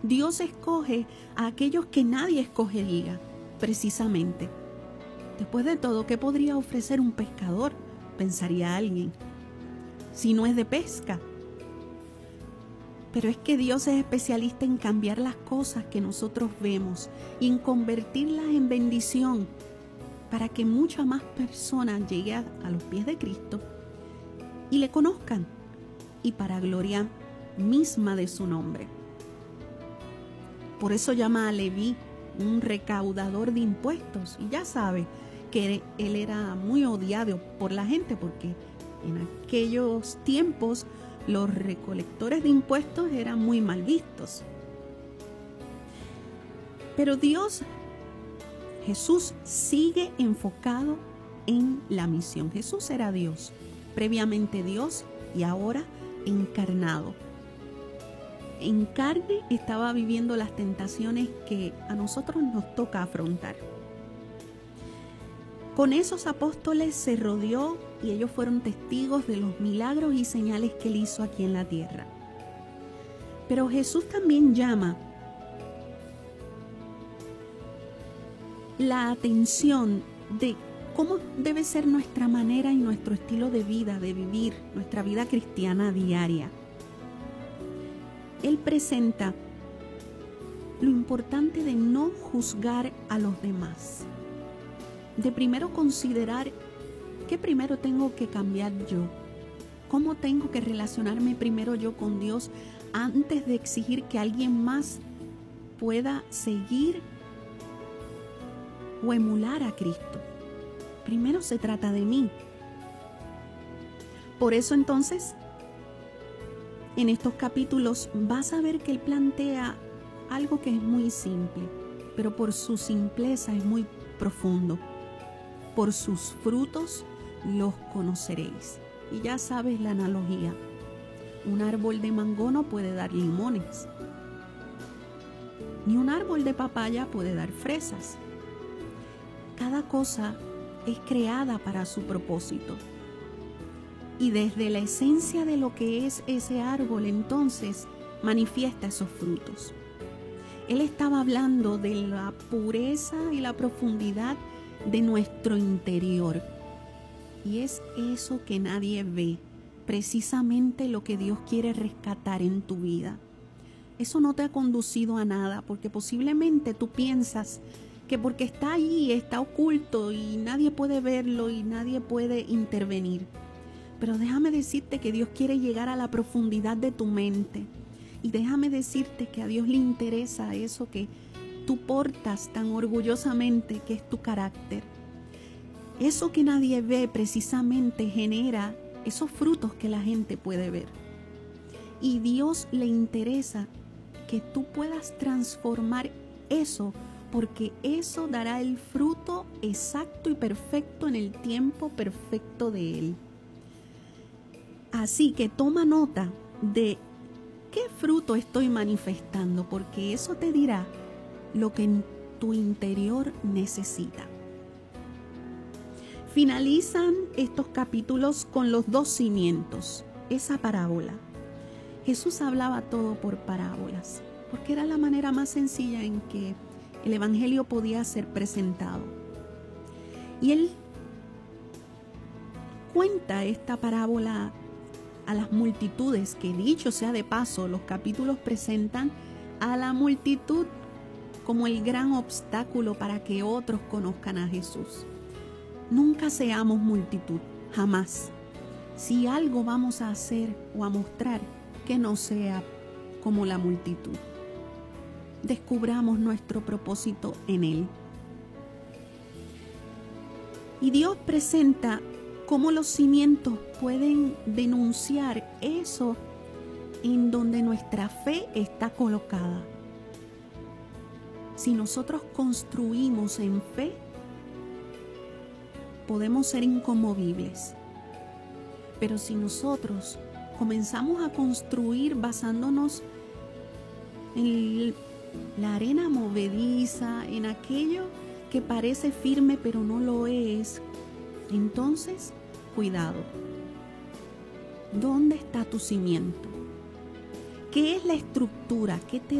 Dios escoge a aquellos que nadie escogería, precisamente. Después de todo, ¿qué podría ofrecer un pescador? Pensaría alguien, si no es de pesca. Pero es que Dios es especialista en cambiar las cosas que nosotros vemos y en convertirlas en bendición para que muchas más personas lleguen a los pies de Cristo y le conozcan, y para gloria misma de su nombre. Por eso llama a Leví un recaudador de impuestos, y ya sabe que él era muy odiado por la gente, porque en aquellos tiempos los recolectores de impuestos eran muy mal vistos. Pero Jesús sigue enfocado en la misión. Jesús era Dios, previamente Dios y ahora encarnado. En carne estaba viviendo las tentaciones que a nosotros nos toca afrontar. Con esos apóstoles se rodeó y ellos fueron testigos de los milagros y señales que él hizo aquí en la tierra. Pero Jesús también llama la atención de cómo debe ser nuestra manera y nuestro estilo de vida, de vivir nuestra vida cristiana diaria. Él presenta lo importante de no juzgar a los demás, de primero considerar qué primero tengo que cambiar yo, cómo tengo que relacionarme primero yo con Dios antes de exigir que alguien más pueda seguir o emular a Cristo. Primero se trata de mí. Por eso entonces, en estos capítulos vas a ver que él plantea algo que es muy simple, pero por su simpleza es muy profundo. Por sus frutos los conoceréis. Y ya sabes la analogía. Un árbol de mango no puede dar limones, ni un árbol de papaya puede dar fresas. Cada cosa es creada para su propósito. Y desde la esencia de lo que es ese árbol, entonces manifiesta esos frutos. Él estaba hablando de la pureza y la profundidad de nuestro interior. Y es eso que nadie ve, precisamente lo que Dios quiere rescatar en tu vida. Eso no te ha conducido a nada, porque posiblemente tú piensas que porque está allí, está oculto y nadie puede verlo y nadie puede intervenir. Pero déjame decirte que Dios quiere llegar a la profundidad de tu mente. Y déjame decirte que a Dios le interesa eso que tú portas tan orgullosamente, que es tu carácter. Eso que nadie ve precisamente genera esos frutos que la gente puede ver. Y Dios le interesa que tú puedas transformar eso, porque eso dará el fruto exacto y perfecto en el tiempo perfecto de Él. Así que toma nota de qué fruto estoy manifestando, porque eso te dirá lo que en tu interior necesita. Finalizan estos capítulos con los dos cimientos, esa parábola. Jesús hablaba todo por parábolas, porque era la manera más sencilla en que el evangelio podía ser presentado. Y él cuenta esta parábola a las multitudes, que dicho sea de paso, los capítulos presentan a la multitud como el gran obstáculo para que otros conozcan a Jesús. Nunca seamos multitud, jamás. Si algo vamos a hacer o a mostrar, que no sea como la multitud. Descubramos nuestro propósito en Él. Y Dios presenta cómo los cimientos pueden denunciar eso en donde nuestra fe está colocada. Si nosotros construimos en fe, podemos ser inconmovibles. Pero si nosotros comenzamos a construir basándonos en la arena movediza, en aquello que parece firme pero no lo es, entonces, cuidado. ¿Dónde está tu cimiento? ¿Qué es la estructura? ¿Qué te